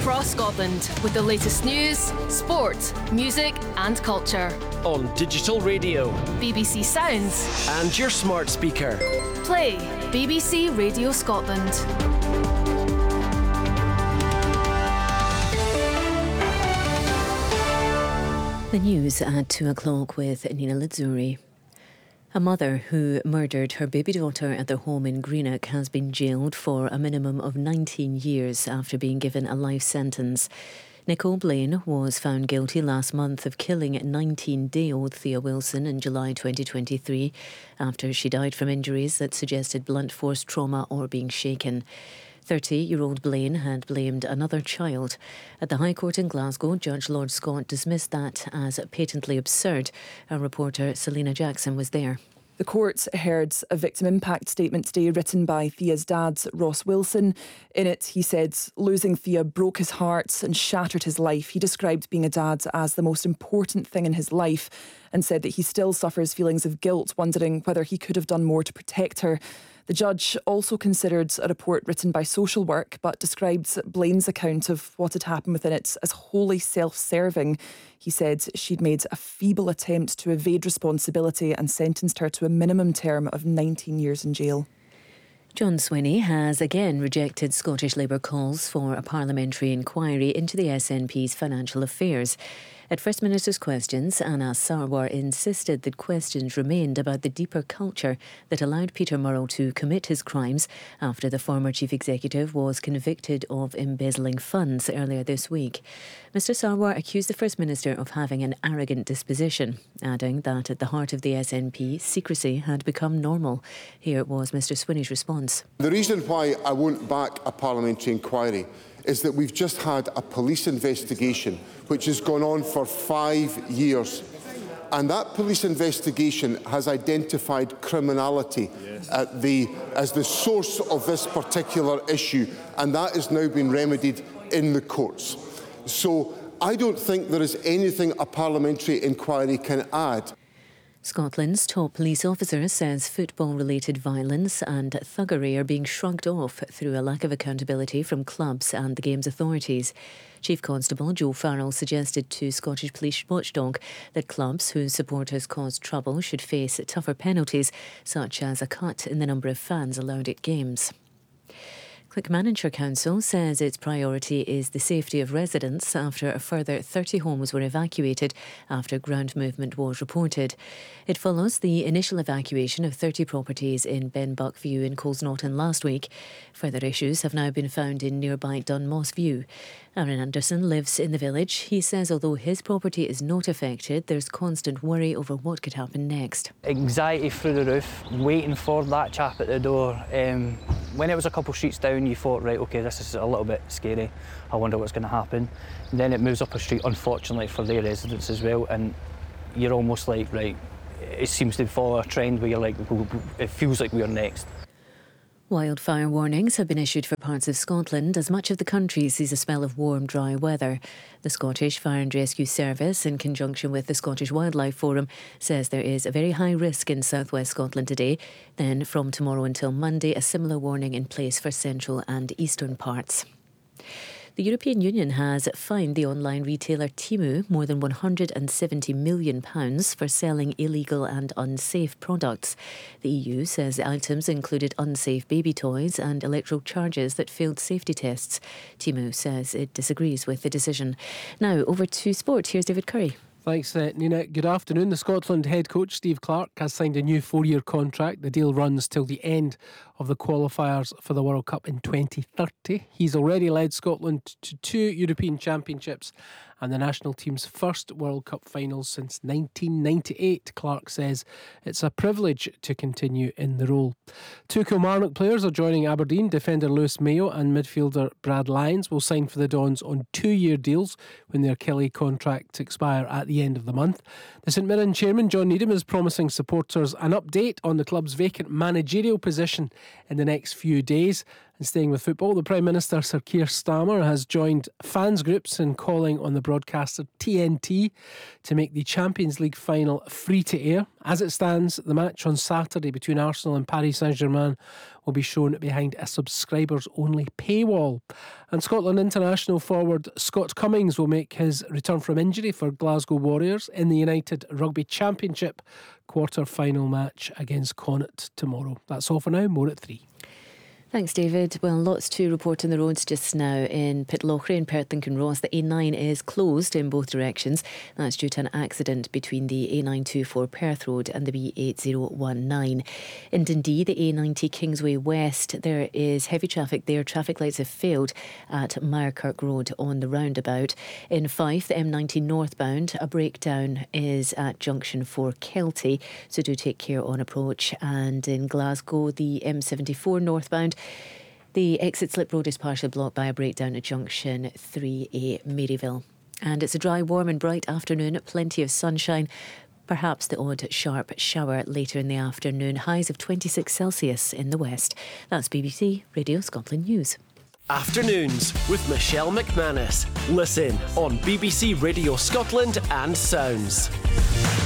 across Scotland with the latest news, sport, music and culture. On digital radio, BBC Sounds and your smart speaker. Play BBC Radio Scotland. The news at 2 o'clock with Nina Lizzuri. A mother who murdered her baby daughter at their home in Greenock has been jailed for a minimum of 19 years after being given a life sentence. Nicole Blaine was found guilty last month of killing 19-day-old Thea Wilson in July 2023 after she died from injuries that suggested blunt force trauma or being shaken. 30-year-old Blaine had blamed another child. At the High Court in Glasgow, Judge Lord Scott dismissed that as patently absurd. Our reporter Selena Jackson was there. The court heard a victim impact statement today written by Thea's dad, Ross Wilson. In it, he said losing Thea broke his heart and shattered his life. He described being a dad as the most important thing in his life and said that he still suffers feelings of guilt, wondering whether he could have done more to protect her. The judge also considered a report written by Social Work, but described Blaine's account of what had happened within it as wholly self-serving. He said she'd made a feeble attempt to evade responsibility and sentenced her to a minimum term of 19 years in jail. John Swinney has again rejected Scottish Labour calls for a parliamentary inquiry into the SNP's financial affairs. At First Minister's Questions, Anas Sarwar insisted that questions remained about the deeper culture that allowed Peter Murrell to commit his crimes after the former chief executive was convicted of embezzling funds earlier this week. Mr Sarwar accused the First Minister of having an arrogant disposition, adding that at the heart of the SNP, secrecy had become normal. Here was Mr Swinney's response. The reason why I won't back a parliamentary inquiry is that we've just had a police investigation which has gone on for 5 years. And that police investigation has identified criminality as the source of this particular issue, and that has now been remedied in the courts. So I don't think there is anything a parliamentary inquiry can add. Scotland's top police officer says football-related violence and thuggery are being shrugged off through a lack of accountability from clubs and the game's authorities. Chief Constable Joe Farrell suggested to Scottish Police Watchdog that clubs whose supporters cause trouble should face tougher penalties, such as a cut in the number of fans allowed at games. Clackmannanshire Council says its priority is the safety of residents after a further 30 homes were evacuated after ground movement was reported. It follows the initial evacuation of 30 properties in Benbuck View in Colesnaughton last week. Further issues have now been found in nearby Dunmoss View. Aaron Anderson lives in the village. He says although his property is not affected, there's constant worry over what could happen next. Anxiety through the roof, waiting for that chap at the door. When it was a couple streets down, you thought, right, OK, this is a little bit scary. I wonder what's going to happen. And then it moves up a street, unfortunately, for their residents as well. And you're almost like, right, it seems to follow a trend where you're like, it feels like we're next. Wildfire warnings have been issued for parts of Scotland as much of the country sees a spell of warm, dry weather. The Scottish Fire and Rescue Service, in conjunction with the Scottish Wildlife Forum, says there is a very high risk in southwest Scotland today. Then, from tomorrow until Monday, a similar warning in place for central and eastern parts. The European Union has fined the online retailer Temu more than £170 million for selling illegal and unsafe products. The EU says the items included unsafe baby toys and electrical chargers that failed safety tests. Temu says it disagrees with the decision. Now, over to sport. Here's David Curry. Thanks, Nina. Good afternoon. The Scotland head coach, Steve Clarke, has signed a new 4-year contract. The deal runs till the end of the qualifiers for the World Cup in 2030. He's already led Scotland to 2 European Championships and the national team's first World Cup finals since 1998. Clarke says it's a privilege to continue in the role. 2 Kilmarnock players are joining Aberdeen. Defender Lewis Mayo and midfielder Brad Lyons will sign for the Dons on 2-year deals when their Kelly contracts expire at the end of the month. The St Mirren chairman John Needham is promising supporters an update on the club's vacant managerial position in the next few days. And staying with football, the Prime Minister, Sir Keir Starmer, has joined fans groups in calling on the broadcaster TNT to make the Champions League final free to air. As it stands, the match on Saturday between Arsenal and Paris Saint-Germain will be shown behind a subscribers-only paywall. And Scotland international forward Scott Cummings will make his return from injury for Glasgow Warriors in the United Rugby Championship quarter-final match against Connacht tomorrow. That's all for now. More at 3. Thanks, David. Well, lots to report on the roads just now in Pitlochry and Perth and Kinross. The A9 is closed in both directions. That's due to an accident between the A924 Perth Road and the B8019. In Dundee, the A90 Kingsway West, there is heavy traffic there. Traffic lights have failed at Myrekirk Road on the roundabout. In Fife, the M90 northbound, a breakdown is at junction for Kelty, so do take care on approach. And in Glasgow, the M74 northbound, the exit slip road is partially blocked by a breakdown at junction 3A Maryville. And it's a dry, warm and bright afternoon, plenty of sunshine, perhaps the odd sharp shower later in the afternoon. Highs of 26 Celsius in the west. That's BBC Radio Scotland News. Afternoons with Michelle McManus. Listen on BBC Radio Scotland and Sounds.